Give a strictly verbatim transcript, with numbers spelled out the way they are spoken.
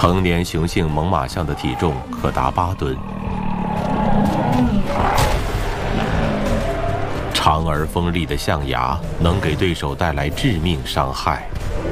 成年雄性猛犸象的体重可达八吨，长而锋利的象牙能给对手带来致命伤害。